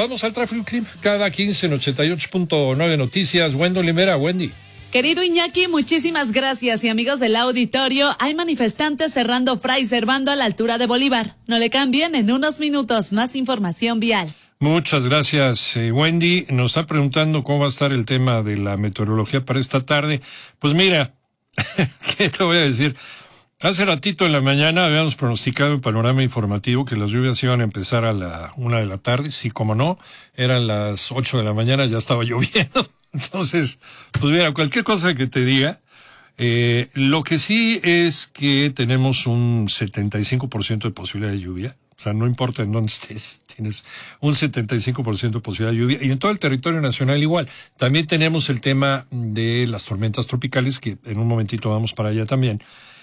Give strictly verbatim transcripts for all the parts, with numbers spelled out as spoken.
vamos al tráfico y clima. Cada quince en ochenta y ocho punto nueve Noticias. Wendo Limera, Wendy. Querido Iñaki, muchísimas gracias. Y amigos del auditorio, hay manifestantes cerrando Fray Servando a la altura de Bolívar. No le cambien, en unos minutos más información vial. Muchas gracias, eh, Wendy. Nos está preguntando cómo va a estar el tema de la meteorología para esta tarde. Pues mira, ¿qué te voy a decir? Hace ratito en la mañana habíamos pronosticado en panorama informativo que las lluvias iban a empezar a la una de la tarde. Sí, como no, eran las ocho de la mañana, ya estaba lloviendo. Entonces, pues mira, cualquier cosa que te diga, eh, lo que sí es que tenemos un setenta y cinco por ciento de posibilidad de lluvia. O sea, no importa en dónde estés, tienes un setenta y cinco por ciento de posibilidad de lluvia. Y en todo el territorio nacional igual. También tenemos el tema de las tormentas tropicales, que en un momentito vamos para allá también.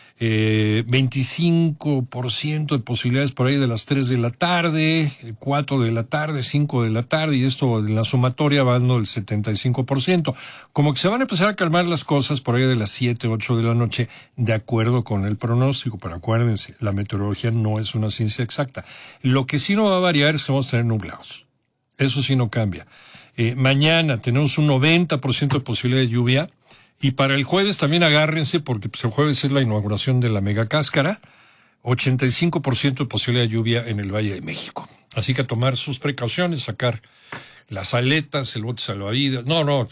Eh, veinticinco por ciento de posibilidades por ahí de las tres de la tarde, cuatro de la tarde, cinco de la tarde, y esto en la sumatoria va dando el setenta y cinco por ciento. Como que se van a empezar a calmar las cosas por ahí de las siete, ocho de la noche, de acuerdo con el pronóstico, pero acuérdense, la meteorología no es una ciencia exacta. Lo que sí no va a variar es que vamos a tener nublados. Eso sí no cambia. Eh, mañana tenemos un noventa por ciento de posibilidad de lluvia. Y para el jueves también agárrense, porque pues, el jueves es la inauguración de la mega cáscara, ochenta y cinco por ciento de posibilidad de lluvia en el Valle de México. Así que a tomar sus precauciones, sacar las aletas, el bote salvavidas. No, no,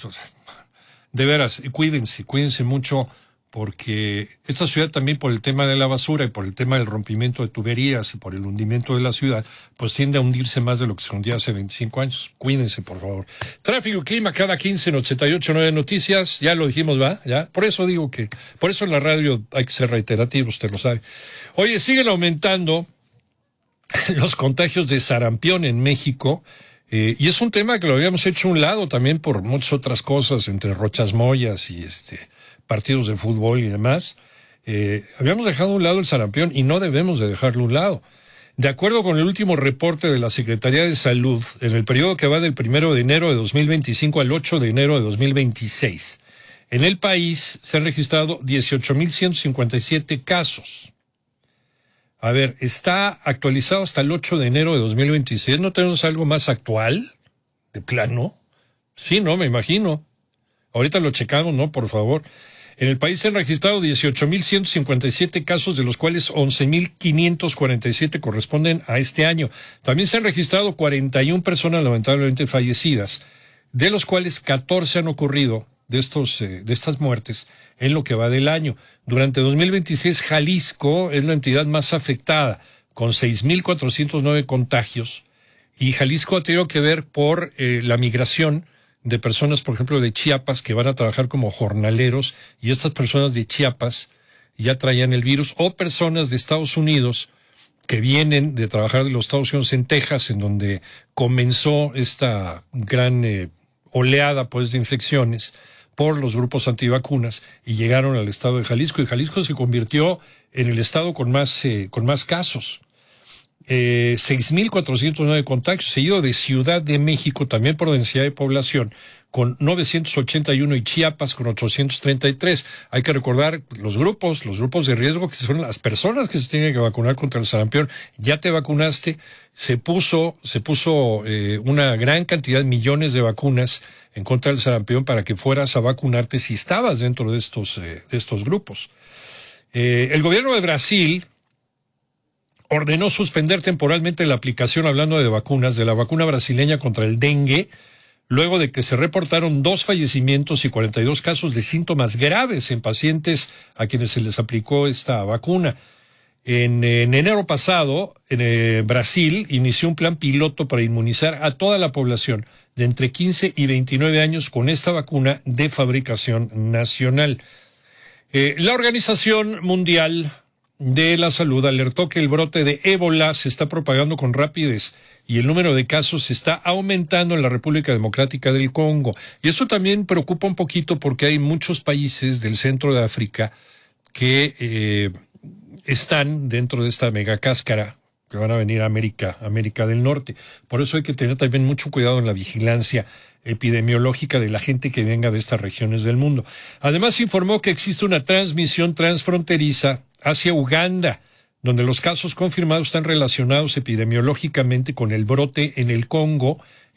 de veras, cuídense, cuídense mucho, porque esta ciudad también por el tema de la basura y por el tema del rompimiento de tuberías y por el hundimiento de la ciudad, pues tiende a hundirse más de lo que se hundía hace veinticinco años. Cuídense, por favor. Tráfico y clima cada quince en ochenta y ocho punto nueve Noticias. Ya lo dijimos, ¿va? Ya. Por eso digo que, por eso en la radio hay que ser reiterativos, usted lo sabe. Oye, siguen aumentando los contagios de sarampión en México. Eh, y es un tema que lo habíamos hecho a un lado también por muchas otras cosas, entre Rochas Moyas y este partidos de fútbol y demás. Eh, habíamos dejado a un lado el sarampión y no debemos de dejarlo a un lado. De acuerdo con el último reporte de la Secretaría de Salud, en el periodo que va del primero de enero de dos mil veinticinco al ocho de enero de dos mil veintiséis, en el país se han registrado dieciocho mil ciento cincuenta y siete casos. A ver, está actualizado hasta el ocho de enero de dos mil veintiséis. ¿No tenemos algo más actual? ¿De plano? Sí, no, me imagino. Ahorita lo checamos, ¿no? Por favor. En el país se han registrado dieciocho mil ciento cincuenta y siete casos, de los cuales once mil quinientos cuarenta y siete corresponden a este año. También se han registrado cuarenta y una personas lamentablemente fallecidas, de los cuales catorce han ocurrido de estos eh, de estas muertes en lo que va del año. Durante dos mil veintiséis, Jalisco es la entidad más afectada, con seis mil cuatrocientos nueve contagios, y Jalisco ha tenido que ver por eh, la migración de personas, por ejemplo, de Chiapas, que van a trabajar como jornaleros, y estas personas de Chiapas ya traían el virus, o personas de Estados Unidos que vienen de trabajar de los Estados Unidos en Texas, en donde comenzó esta gran eh, oleada pues de infecciones por los grupos antivacunas, y llegaron al estado de Jalisco, y Jalisco se convirtió en el estado con más, eh, con más casos. Eh, seis mil cuatrocientos nueve contagios, seguido de Ciudad de México, también por densidad de población, con novecientos ochenta y uno, y Chiapas con ochocientos treinta y tres. Hay que recordar los grupos, los grupos de riesgo, que son las personas que se tienen que vacunar contra el sarampión. Ya te vacunaste, se puso, se puso eh, una gran cantidad, millones de vacunas en contra del sarampión para que fueras a vacunarte si estabas dentro de estos, eh, de estos grupos. Eh, el gobierno de Brasil ordenó suspender temporalmente la aplicación, hablando de vacunas, de la vacuna brasileña contra el dengue, luego de que se reportaron dos fallecimientos y cuarenta y dos casos de síntomas graves en pacientes a quienes se les aplicó esta vacuna. En, en enero pasado, en eh, Brasil inició un plan piloto para inmunizar a toda la población de entre quince y veintinueve años con esta vacuna de fabricación nacional. Eh, la Organización Mundial de la Salud alertó que el brote de ébola se está propagando con rapidez y el número de casos se está aumentando en la República Democrática del Congo. Y eso también preocupa un poquito, porque hay muchos países del centro de África que eh, están dentro de esta megacáscara que van a venir a América, América del Norte. Por eso hay que tener también mucho cuidado en la vigilancia epidemiológica de la gente que venga de estas regiones del mundo. Además, informó que existe una transmisión transfronteriza hacia Uganda, donde los casos confirmados están relacionados epidemiológicamente con el brote en el Congo